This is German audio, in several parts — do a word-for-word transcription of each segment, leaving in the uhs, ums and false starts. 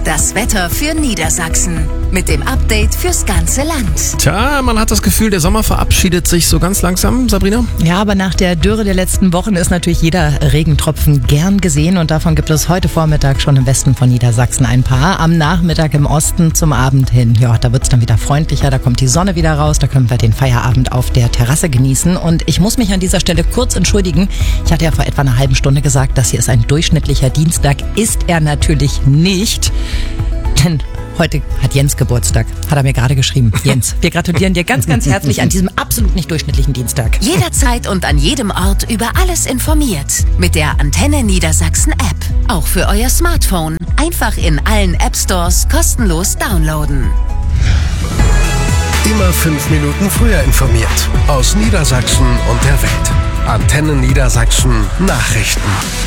Das Wetter für Niedersachsen mit dem Update fürs ganze Land. Tja, man hat das Gefühl, der Sommer verabschiedet sich so ganz langsam, Sabrina. Ja, aber nach der Dürre der letzten Wochen ist natürlich jeder Regentropfen gern gesehen und davon gibt es heute Vormittag schon im Westen von Niedersachsen ein paar. Am Nachmittag im Osten zum Abend hin. Ja, da wird es dann wieder freundlicher, da kommt die Sonne wieder raus, da können wir den Feierabend auf der Terrasse genießen. Und ich muss mich an dieser Stelle kurz entschuldigen. Ich hatte ja vor etwa einer halben Stunde gesagt, das hier ist ein durchschnittlicher Dienstag. Ist er natürlich nicht. Denn heute hat Jens Geburtstag, hat er mir gerade geschrieben. Jens, wir gratulieren dir ganz, ganz herzlich an diesem absolut nicht durchschnittlichen Dienstag. Jederzeit und an jedem Ort über alles informiert. Mit der Antenne Niedersachsen App. Auch für euer Smartphone. Einfach in allen App Stores kostenlos downloaden. Immer fünf Minuten früher informiert. Aus Niedersachsen und der Welt. Antenne Niedersachsen Nachrichten.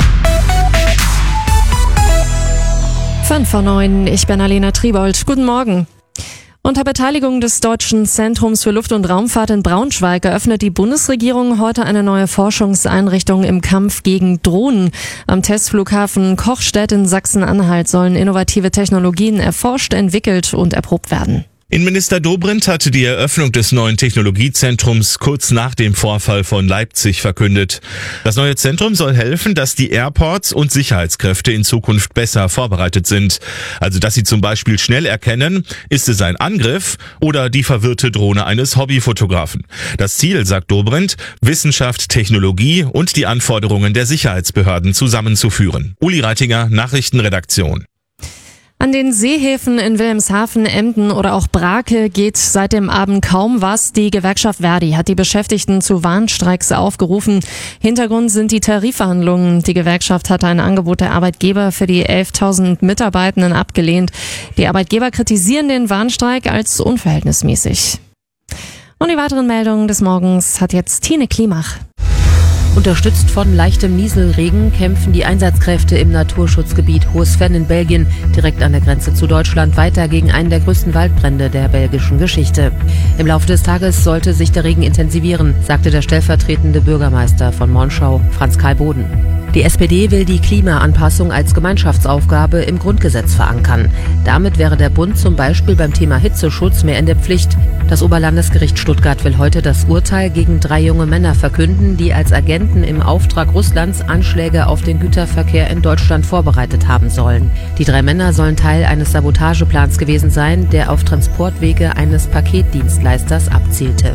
fünf vor neun, ich bin Alena Triebold. Guten Morgen. Unter Beteiligung des Deutschen Zentrums für Luft- und Raumfahrt in Braunschweig eröffnet die Bundesregierung heute eine neue Forschungseinrichtung im Kampf gegen Drohnen. Am Testflughafen Kochstedt in Sachsen-Anhalt sollen innovative Technologien erforscht, entwickelt und erprobt werden. Innenminister Dobrindt hatte die Eröffnung des neuen Technologiezentrums kurz nach dem Vorfall von Leipzig verkündet. Das neue Zentrum soll helfen, dass die Airports und Sicherheitskräfte in Zukunft besser vorbereitet sind. Also, dass sie zum Beispiel schnell erkennen, ist es ein Angriff oder die verwirrte Drohne eines Hobbyfotografen. Das Ziel, sagt Dobrindt, Wissenschaft, Technologie und die Anforderungen der Sicherheitsbehörden zusammenzuführen. Uli Reitinger, Nachrichtenredaktion. An den Seehäfen in Wilhelmshaven, Emden oder auch Brake geht seit dem Abend kaum was. Die Gewerkschaft Verdi hat die Beschäftigten zu Warnstreiks aufgerufen. Hintergrund sind die Tarifverhandlungen. Die Gewerkschaft hatte ein Angebot der Arbeitgeber für die elftausend Mitarbeitenden abgelehnt. Die Arbeitgeber kritisieren den Warnstreik als unverhältnismäßig. Und die weiteren Meldungen des Morgens hat jetzt Tine Klimach. Unterstützt von leichtem Nieselregen kämpfen die Einsatzkräfte im Naturschutzgebiet Hohes-Venn in Belgien direkt an der Grenze zu Deutschland weiter gegen einen der größten Waldbrände der belgischen Geschichte. Im Laufe des Tages sollte sich der Regen intensivieren, sagte der stellvertretende Bürgermeister von Monschau, Franz Karl Boden. Die S P D will die Klimaanpassung als Gemeinschaftsaufgabe im Grundgesetz verankern. Damit wäre der Bund zum Beispiel beim Thema Hitzeschutz mehr in der Pflicht. Das Oberlandesgericht Stuttgart will heute das Urteil gegen drei junge Männer verkünden, die als Agenten im Auftrag Russlands Anschläge auf den Güterverkehr in Deutschland vorbereitet haben sollen. Die drei Männer sollen Teil eines Sabotageplans gewesen sein, der auf Transportwege eines Paketdienstleisters abzielte.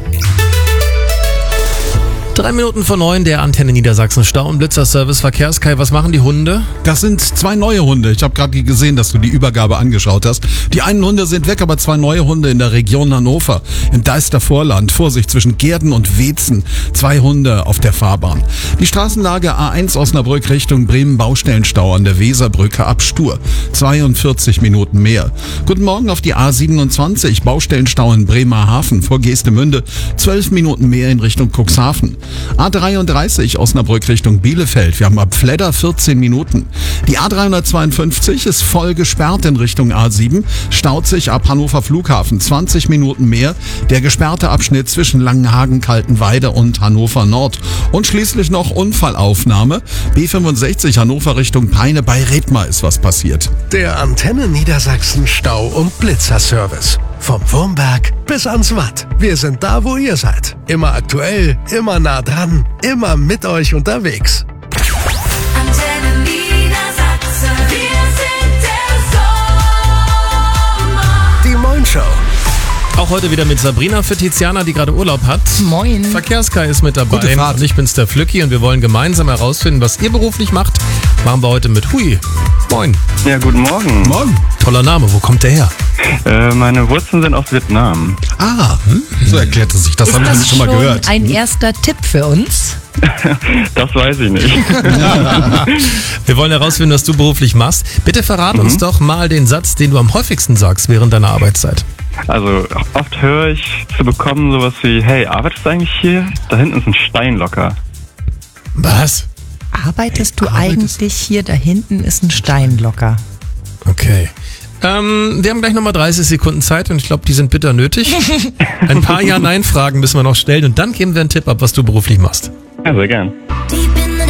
Drei Minuten vor neun, der Antenne Niedersachsen Stau- und Blitzer-Service Verkehrskai. Was machen die Hunde? Das sind zwei neue Hunde. Ich habe gerade gesehen, dass du die Übergabe angeschaut hast. Die einen Hunde sind weg, aber zwei neue Hunde in der Region Hannover. Im Deistervorland. Vorsicht, zwischen Gehrden und Weetzen. Zwei Hunde auf der Fahrbahn. Die Straßenlage A eins Osnabrück Richtung Bremen, Baustellenstau an der Weserbrücke ab Stur. zweiundvierzig Minuten mehr. Guten Morgen auf die A siebenundzwanzig. Baustellenstau in Bremerhaven vor Geestemünde. zwölf Minuten mehr in Richtung Cuxhaven. A dreiunddreißig Osnabrück Richtung Bielefeld. Wir haben ab Fledder vierzehn Minuten. Die A dreihundertzweiundfünfzig ist voll gesperrt in Richtung A sieben. Staut sich ab Hannover Flughafen zwanzig Minuten mehr. Der gesperrte Abschnitt zwischen Langenhagen, Kaltenweide und Hannover Nord. Und schließlich noch Unfallaufnahme. B fünfundsechzig Hannover Richtung Peine. Bei Redmar ist was passiert. Der Antenne Niedersachsen Stau- und Blitzer-Service. Vom Wurmberg bis ans Watt. Wir sind da, wo ihr seid. Immer aktuell, immer nah dran, immer mit euch unterwegs. Antenne Niedersachsen. Wir sind der Sommer. Die Moin Show. Auch heute wieder mit Sabrina für Tiziana, die gerade Urlaub hat. Moin. Verkehrskai ist mit dabei. Gute Fahrt. Und ich bin's, der Flücki, und wir wollen gemeinsam herausfinden, was ihr beruflich macht. Machen wir heute mit Hui. Moin. Ja, guten Morgen. Morgen. Toller Name, wo kommt der her? Äh, meine Wurzeln sind aus Vietnam. Ah, so erklärte sich. Das Ist habe ich das nämlich schon mal gehört. ein erster Tipp für uns? Das weiß ich nicht. Wir wollen herausfinden, was du beruflich machst. Bitte verrat Mhm. uns doch mal den Satz, den du am häufigsten sagst während deiner Arbeitszeit. Also oft höre ich zu bekommen sowas wie, hey, arbeitest du eigentlich hier? Da hinten ist ein Steinlocker. Was? Arbeitest du Arbeitest- eigentlich hier? Da hinten ist ein Steinlocker. Okay. Ähm, wir haben gleich nochmal dreißig Sekunden Zeit und ich glaube, die sind bitter nötig. Ein paar Ja-Nein-Fragen müssen wir noch stellen und dann geben wir einen Tipp ab, was du beruflich machst. Ja, sehr gern.